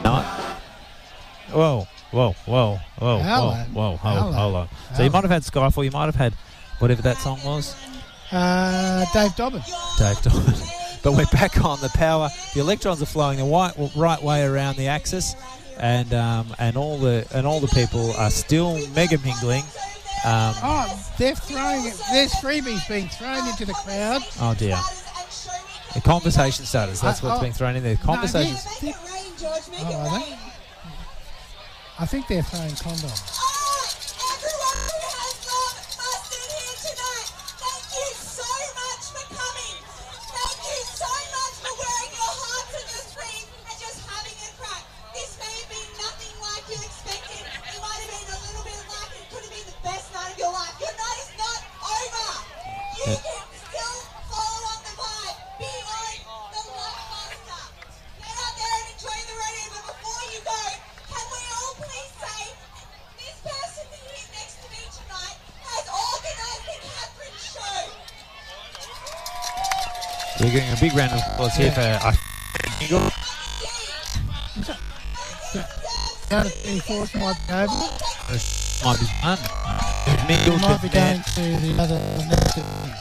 No. Whoa. Hold on. So you might have had Skyfall, you might have had whatever that song was. Dave Dobbin. But we're back on the power. The electrons are flowing the right way around the axis, and all the people are still mega mingling. They're throwing it. There's freebies being thrown into the crowd. Oh dear. The conversation starters. That's what's being thrown in there. Conversations. Are they? I think they're throwing condoms. We're getting a big round of applause here for Down at 24th might be over. Might be fun. Might be going to the other next division.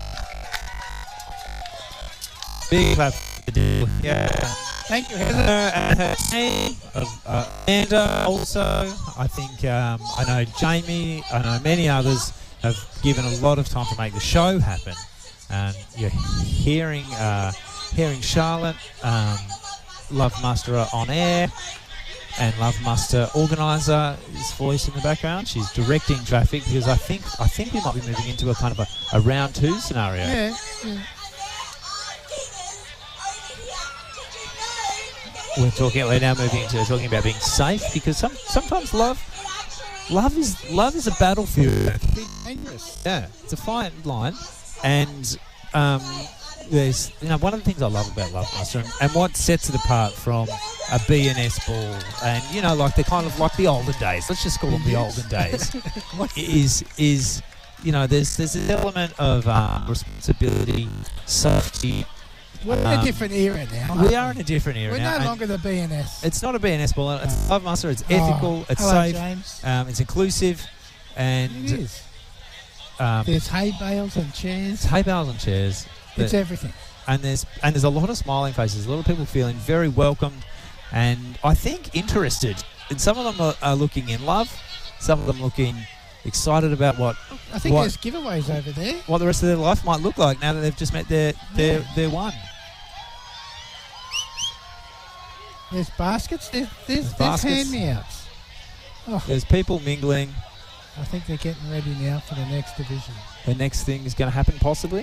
Big clap for the deal. Yeah. Thank you, Heather and her team. Amanda also. I think I know Jamie. I know many others have given a lot of time to make the show happen. And you're hearing Charlotte, Love Musterer on air, and Love Muster Organiser's voice in the background. She's directing traffic because I think we might be moving into a kind of a round 2 scenario. Yeah. We're now moving into talking about being safe, because sometimes love is a battlefield. It's dangerous. Yeah, it's a fine line. And there's, one of the things I love about Love Muster and what sets it apart from a BNS ball, and like they're kind of like the olden days. Let's just call them the olden days. is there's an element of responsibility, safety. We're in a different era now. We are in a different era now. We're no longer the BNS. It's not a BNS ball. It's Love Muster. It's ethical. It's hello, safe. James. It's inclusive, and it is. There's hay bales and chairs. It's everything. And there's a lot of smiling faces. A lot of people feeling very welcomed, and I think interested. And some of them are looking in love. Some of them looking excited about what. I think there's giveaways over there. What the rest of their life might look like now that they've just met their one. There's baskets. There's hand-me-outs. Oh. There's people mingling. I think they're getting ready now for the next division. The next thing is going to happen, possibly.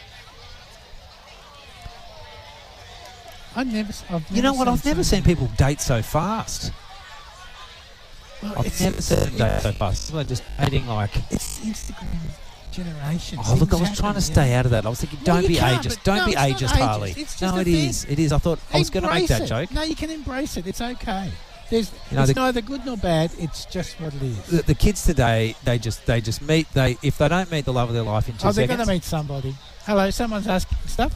I've never I've never seen people date so fast. Well, I've never seen them date so fast. People are just dating like... It's Instagram generation. Oh, look, I was trying to stay out of that. I was thinking, don't be ageist. Don't be ageist, Harley. No, it is. It is. I thought I was going to make that joke. No, you can embrace it. It's okay. It's neither good nor bad. It's just what it is. The kids today, they just meet. If they don't meet the love of their life in 2 seconds, they're going to meet somebody. Hello, someone's asking stuff.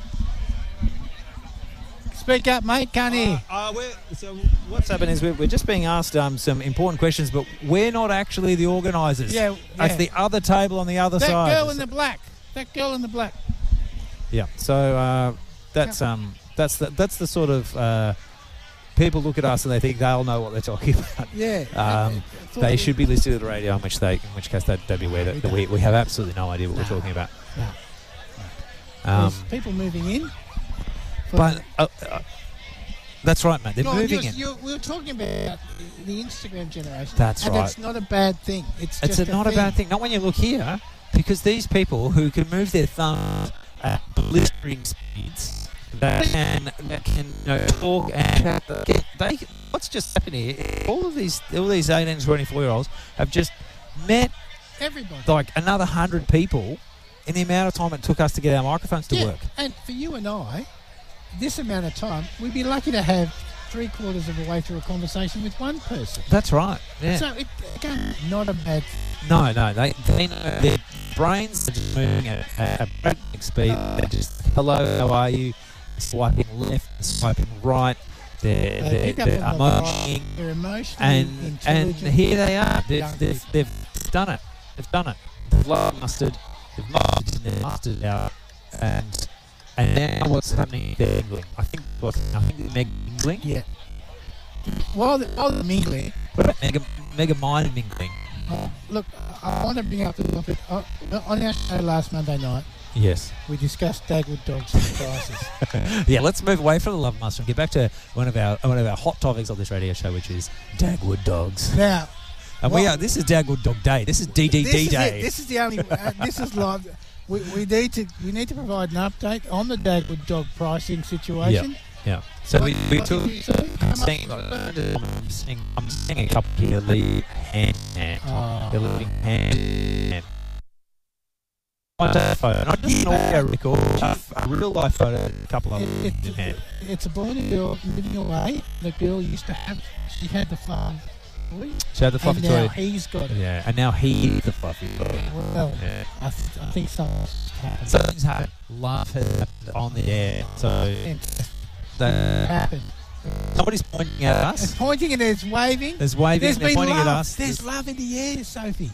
Speak up, mate. Can't hear. So what's happened is we're just being asked some important questions, but we're not actually the organisers. Yeah. It's the other table on the other side. That girl in the black. Yeah. So that's the sort of. People look at us and they think they'll know what they're talking about. Yeah. They should be listening to the radio, in which case they'd be aware that we have absolutely no idea what we're talking about. No. There's people moving in. But that's right, mate. They're moving in. We were talking about the Instagram generation. That's right. And it's not a bad thing. It's not a bad thing. Not when you look here, because these people who can move their thumb at blistering speeds, that can talk and what's just happened here? All these 18 to 24-year-olds have just met everybody, like another 100 people in the amount of time it took us to get our microphones to work. And for you and I, this amount of time, we'd be lucky to have 3/4 of the way through a conversation with one person. That's right. Yeah. So again, not a bad. No, they know their brains are just moving at breakneck speed. They're just, hello, how are you? Swiping left, swiping right. They're pick up on the emoting, vibe, they're emotionally and intelligent. here they are. young They've done it. They've done it. They've loved mustard. They've mustard in their mustard out, and now what's happening? They're mingling. I think they're mingling. Yeah. While they're mingling, What about mega mind mingling? look, I want to bring up a topic. On our show last Monday night, Yes. we discussed Dagwood dogs and prices. Yeah. Let's move away from the love mustard and get back to one of our hot topics on this radio show, which is Dagwood dogs. Now, And this is Dagwood Dog Day. This is DDD Day. This is the only. This is live. We need to provide an update on the Dagwood dog pricing situation. Yeah. So we took. I'm I'm seeing a couple here leave hand in hand. They're leaving hand in hand. I take a photo, not just an audio record, a real life photo, a couple of them in hand. It's a boy and a girl living away. The girl used to have. She had the fluffy toy. She had the fluffy and now toy. he's got it. Yeah, and now he's the fluffy toy. Well, Yeah. I think something's happened. Something's happened. Love has happened on the air. So happened. somebody's pointing at us. It's pointing and it's waving. There's waving. There's They're been pointing love. at us. There's love in the air, Sophie.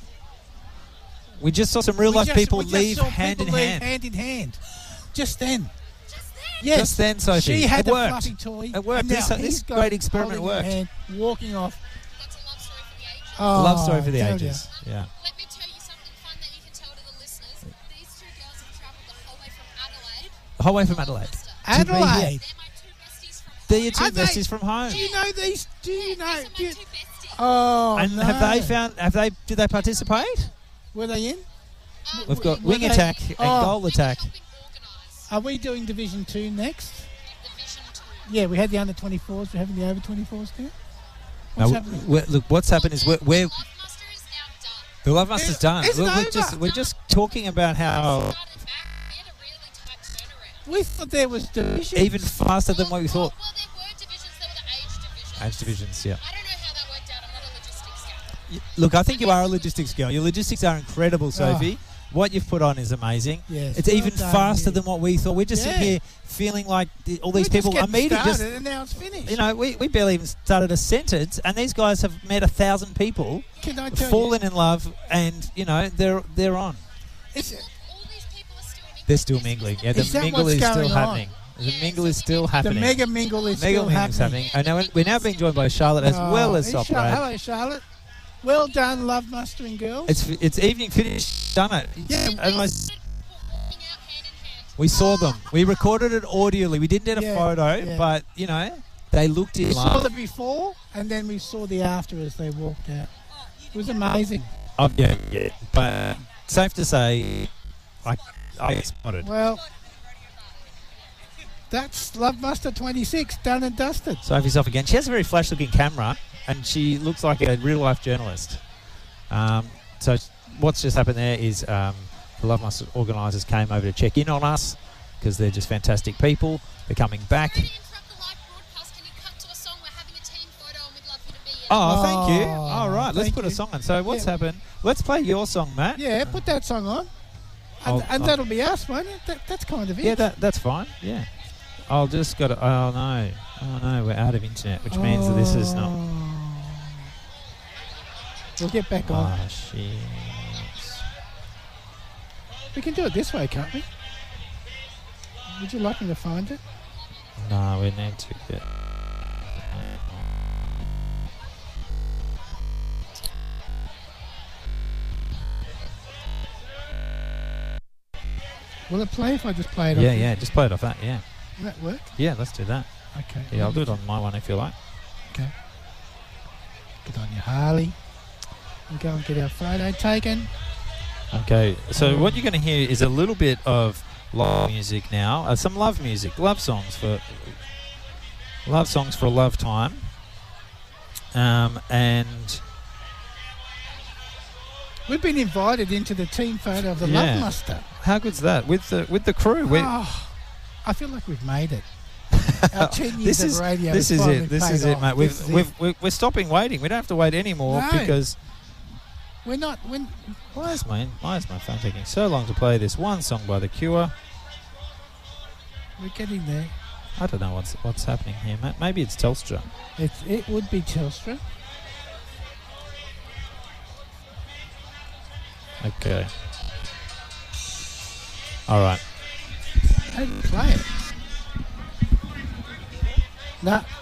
We just saw some real life people leave hand in hand. Hand in hand. Just then. Yes. Just then, Sophie. She had It the worked. fluffy toy. It worked. and now This he's got great it, experiment holding her worked. hand, walking off. That's a love story for the ages. Oh, Love story for the tell ages. Yeah. Let me tell you something fun that you can tell to the listeners. These two girls have travelled the whole way from Adelaide. The whole way from Adelaide. ya. Adelaide. They're my two besties from They're your two Are they- besties from home. Do you know these? Do you know? These are my two besties. Oh, And no. did they participate? Were they in? We've got Were wing they- attack and Oh. goal attack. Helping organise Are we doing Division 2 next? Division 2. Yeah, we had the under 24s. We're having the over 24s now. No, What's happening? look, what's happened is we're Love Muster is now done. the Love Master's done. It's over. We're just talking about how Started back. We had a really tight turnaround. We thought there was division. even faster than what we thought. Well, there were divisions. There were the age divisions. Age divisions, yeah. I don't know how that worked out. I'm not a logistics guy. Look, I think you are a logistics girl. Your logistics are incredible, Sophie. What you've put on is amazing. Yes, It's well even done, faster you. than what we thought. We're just sitting Yeah. here feeling like all these We're people just are getting meeting. started Just and now it's finished. you know, we barely even started a sentence, and these guys have met 1,000 people, Can I tell fallen in love, and you know they're on. you? It's, All these people are still mingling. They're still mingling. Yeah, the Is that mingle what's is still going on? happening. The mingle is still the happening. mega mingle is Mega still mingle is happening. happening. And now we're now being joined by Charlotte as well as Hey, Soft Char- Brad. Hello, Charlotte. Well done, Love Mustering Girls. It's evening finished. Done it. Yeah. And I- Walking out hand in hand. we saw them. We recorded it audially. We didn't get a Yeah, photo, yeah. but you know they looked in we saw love. the before and then we saw the after as they walked out. It was amazing. Oh, yeah. But safe to say, I spotted. Well, that's Love Muster 26, done and dusted. Sophie's off again. She has a very flash-looking camera, and she looks like a real-life journalist. So what's just happened there is the Love Mustard organisers came over to check in on us because they're just fantastic people. They're coming back. Sorry to interrupt the live broadcast. Can you cut to a song? We're having a team photo and we'd love you to be in it. Oh, thank you. Oh, All right, let's thank put you. a song on. So what's Yeah. happened? Let's play your song, Matt. Yeah, put that song on. And, I'll- that'll be us, won't it? That's kind of it. Yeah, that's fine. Yeah. I'll just got to... Oh, no, we're out of internet, which means that this is not... Oh. We'll get back on. Oh, shit. We can do it this way, can't we? Would you like me to find it? No, we need to get... Will it play if I just play it off? Yeah, just play it off that, yeah. Will that work? Yeah, let's do that. Okay. Yeah, I'll do it on my one if you like. Okay. Get on your Harley. We'll go and get our photo taken. Okay, so what you're going to hear is a little bit of love music now. Some love music, love songs for a love time. And We've been invited into the team photo of the Yeah. Love Muster. how good's that with the crew? Oh, I feel like we've made it. Our 10 years This is of radio this has is finally it. This paid is it, off. mate. This is it. We're stopping waiting. We don't have to wait anymore No. because We're not. why is my phone taking so long to play this one song by The Cure? We're getting there. I don't know what's happening here, Matt. Maybe it's Telstra. It would be Telstra. Okay. All right. How do you play it? No,